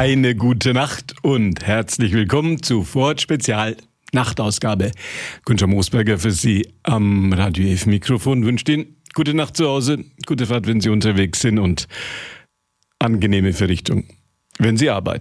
Eine gute Nacht und herzlich willkommen zu Ford Spezial Nachtausgabe. Günther Moosberger für Sie am Radio F Mikrofon wünscht Ihnen gute Nacht zu Hause, gute Fahrt, wenn Sie unterwegs sind und angenehme Verrichtung, wenn Sie arbeiten.